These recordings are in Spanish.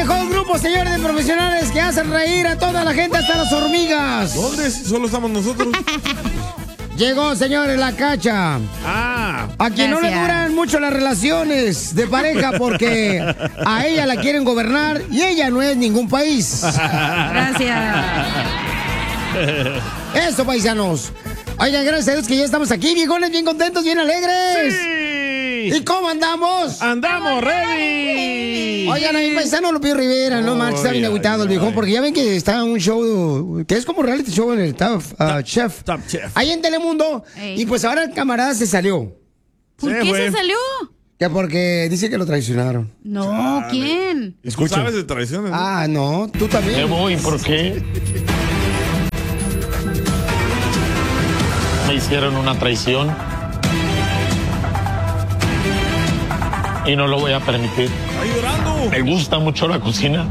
mejor grupo, señores, de profesionales que hacen reír a toda la gente, hasta las hormigas. ¿Dónde? Solo estamos nosotros. Llegó, señores, la Cacha. A quien no le duran mucho las relaciones de pareja porque a ella la quieren gobernar y ella no es ningún país. Gracias. Eso, paisanos. Oigan, gracias a Dios que ya estamos aquí, viejones, bien contentos, bien alegres. ¡Sí! ¿Y cómo andamos? ¡Andamos ready! Oigan, a mi paisano Lupillo Rivera, no manches, está bien agüitado el viejón, porque ya ven que está un show que es como reality show en el Top Chef. Top Chef. Ahí en Telemundo. Ey. Y pues ahora el camarada se salió. ¿Por qué se salió? Que porque dice que lo traicionaron. No, ¿quién? ¿Tú sabes de traiciones? ¿No? Ah, no, tú también. Me voy, ¿por qué? Me hicieron una traición y no lo voy a permitir. ¡Está llorando! Me gusta mucho la cocina.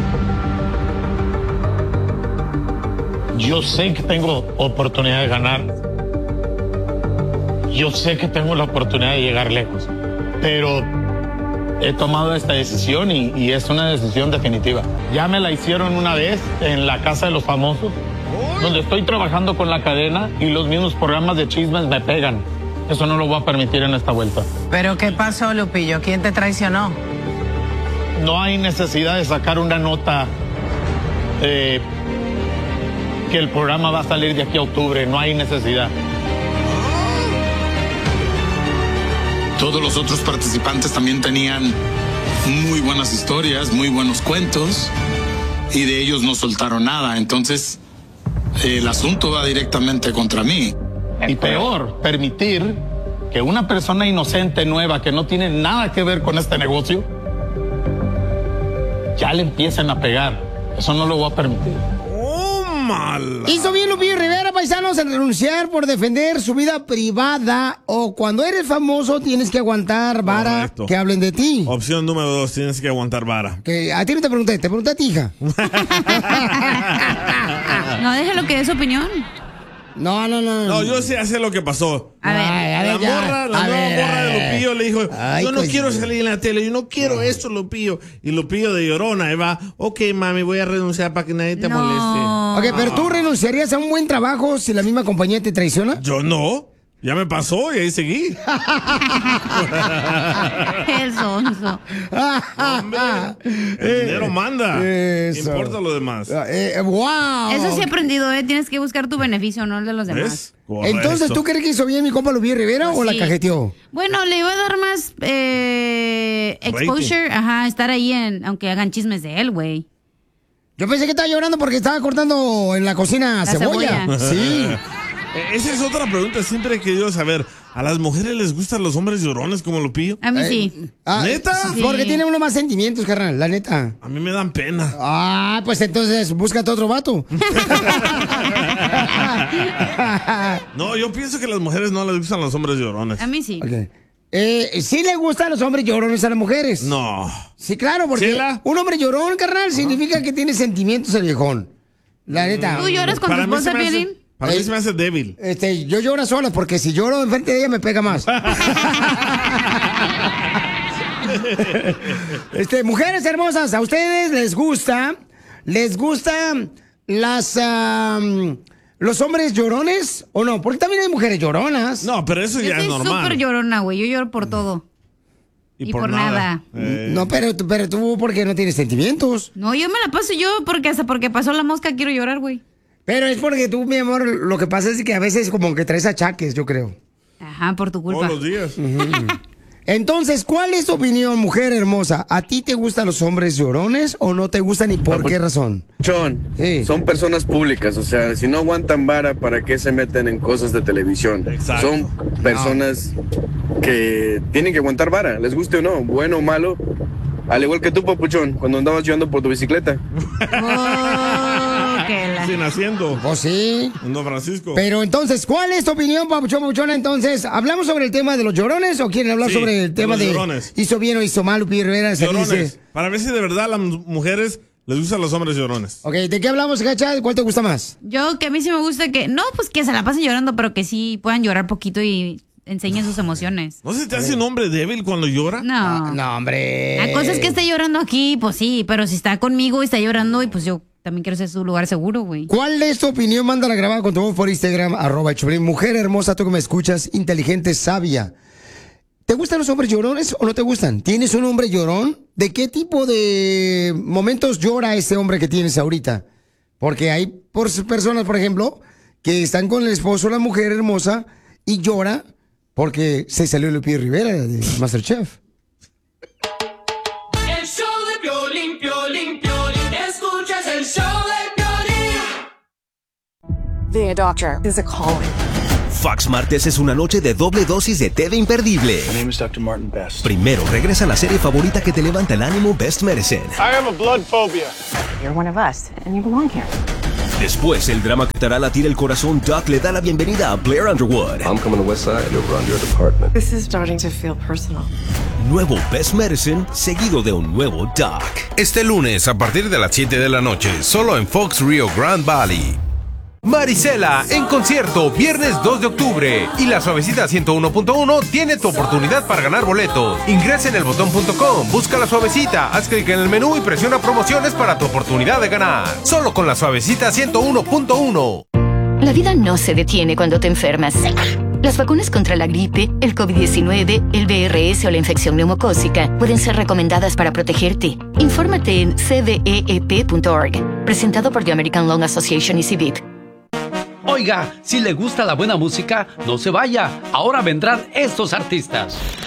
Yo sé que tengo oportunidad de ganar. Yo sé que tengo la oportunidad de llegar lejos. Pero he tomado esta decisión y es una decisión definitiva. Ya me la hicieron una vez en la Casa de los Famosos, donde estoy trabajando con la cadena y los mismos programas de chismes me pegan. Eso no lo voy a permitir en esta vuelta. ¿Pero qué pasó, Lupillo? ¿Quién te traicionó? No hay necesidad de sacar una nota que el programa va a salir de aquí a octubre. No hay necesidad. Todos los otros participantes también tenían muy buenas historias, muy buenos cuentos, y de ellos no soltaron nada. Entonces, el asunto va directamente contra mí. Y peor, permitir que una persona inocente, nueva, que no tiene nada que ver con este negocio, ya le empiecen a pegar. Eso no lo voy a permitir. Hizo bien Lupillo Rivera, paisanos, en renunciar por defender su vida privada. O cuando eres famoso tienes que aguantar vara. Correcto. Que hablen de ti. Opción número 2, tienes que aguantar vara. Que a ti no te pregunté a ti, hija. No, déjalo que dé su opinión. No. No, yo sí sé lo que pasó. A ver. La nueva morra de Lupillo le dijo, Ay, yo no pues, quiero salir en la tele, yo no quiero esto, Lupillo. Y Lupillo de llorona, ahí va, ok, mami, voy a renunciar para que nadie te moleste. Ok, pero tú renunciarías a un buen trabajo si la misma compañía te traiciona. Yo no, ya me pasó y ahí seguí. El sonso. El dinero manda. Eso. ¿Qué importa lo demás? Wow. Eso sí he aprendido, ¿eh? Tienes que buscar tu beneficio, no el de los demás. ¿Ves? Correcto. Entonces, ¿tú crees que hizo bien mi compa Lupillo Rivera o la Sí. cajeteó? Bueno, le iba a dar más exposure, estar ahí aunque hagan chismes de él, güey. Yo pensé que estaba llorando porque estaba cortando en la cocina La cebolla. cebolla. Sí. Esa es otra pregunta, siempre he querido saber. ¿A las mujeres les gustan los hombres llorones como Lupillo? A mí sí. ¿Neta? Sí. Porque tiene uno más sentimientos, carnal, la neta. A mí me dan pena. Ah, pues entonces búscate otro vato. No, yo pienso que a las mujeres no les gustan los hombres llorones. A mí sí. Ok. ¿Sí le gustan los hombres llorones a las mujeres? No. Sí, claro, porque ¿Chela? un hombre llorón, carnal, significa que tiene sentimientos el viejón. La neta. ¿Tú lloras con tu Para mí esposa, se me hace- Piolín? Para mí se me hace débil. Yo lloro sola porque si lloro enfrente de ella me pega más. Mujeres hermosas, ¿a ustedes les gustan los hombres llorones o no? Porque también hay mujeres lloronas. No, pero eso Yo ya es soy normal. súper llorona, güey. Yo lloro por todo. Y por nada. No, pero tú porque no tienes sentimientos. No, yo me la paso yo porque hasta porque pasó la mosca quiero llorar, güey. Pero es porque tú, mi amor, lo que pasa es que a veces como que traes achaques, yo creo. Ajá, por tu culpa. Todos los días. Entonces, ¿cuál es tu opinión, mujer hermosa? ¿A ti te gustan los hombres llorones o no te gustan y por qué razón? Sí. Son personas públicas, o sea, si no aguantan vara, ¿para qué se meten en cosas de televisión? Exacto. Son personas que tienen que aguantar vara, les guste o no, bueno o malo. Al igual que tú, papuchón, cuando andabas llevando por tu bicicleta. Sin haciendo. Oh, sí. En Don Francisco. Pero entonces, ¿cuál es tu opinión, papuchona? Entonces, ¿hablamos sobre el tema de los llorones o quieren hablar Sí, sobre el de tema los de llorones. hizo bien o hizo mal, Lupillo Rivera? Llorones. Para ver si de verdad a las mujeres les gustan los hombres llorones. Ok, ¿de qué hablamos, Gacha? ¿Cuál te gusta más? Yo, que a mí sí me gusta que, no, pues que se la pasen llorando, pero que sí puedan llorar poquito y enseñe sus emociones. ¿No se te hace un hombre débil cuando llora? No. No, hombre. La cosa es que esté llorando aquí, pues sí, pero si está conmigo y está llorando, y pues yo también quiero ser su lugar seguro, güey. ¿Cuál es tu opinión? Mándala grabada con tu voz por Instagram, @Choplin. Mujer hermosa, tú que me escuchas, inteligente, sabia. ¿Te gustan los hombres llorones o no te gustan? ¿Tienes un hombre llorón? ¿De qué tipo de momentos llora ese hombre que tienes ahorita? Porque hay personas, por ejemplo, que están con el esposo, la mujer hermosa, y llora porque se salió Lupillo Rivera de MasterChef. El show de Piolín, Piolín, Piolín. Escuchas el show de Piolín. Being a doctor is a calling. Fox Martes es una noche de doble dosis de TV imperdible. My name is Dr. Martin Best. Primero regresa la serie favorita que te levanta el ánimo, Best Medicine. I have a blood phobia. You're one of us, and you belong here. Después, el drama que te hará latir el corazón, Doc le da la bienvenida a Blair Underwood. I'm coming to Westside over on your department. This is starting to feel personal. Nuevo Best Medicine, seguido de un nuevo Doc. Este lunes a partir de las 7 de la noche, solo en Fox Rio Grande Valley. Marisela en concierto, viernes 2 de octubre. Y la Suavecita 101.1 tiene tu oportunidad para ganar boletos. Ingresa en elbotón.com, busca la Suavecita, haz clic en el menú y presiona promociones para tu oportunidad de ganar. Solo con la Suavecita 101.1. La vida no se detiene cuando te enfermas. Las vacunas contra la gripe, el COVID-19, el VRS o la infección neumocócica pueden ser recomendadas para protegerte. Infórmate en cveep.org. Presentado por The American Lung Association y CVIP. Oiga, si le gusta la buena música, no se vaya. Ahora vendrán estos artistas.